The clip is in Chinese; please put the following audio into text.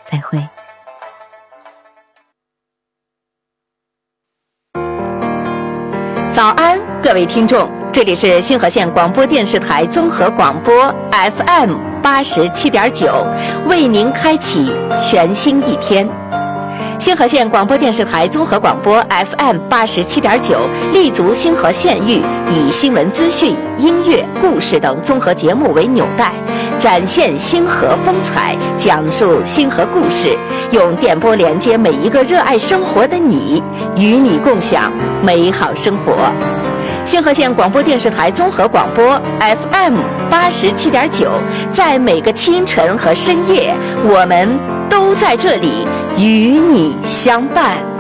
再会。早安，各位听众，这里是星河县广播电视台综合广播 FM87.9，为您开启全新一天。星河县广播电视台综合广播 FM87.9 立足星河县域，以新闻资讯、音乐、故事等综合节目为纽带，展现星河风采，讲述星河故事，用电波连接每一个热爱生活的你，与你共享美好生活。星河县广播电视台综合广播 FM87.9，在每个清晨和深夜，我们都在这里与你相伴。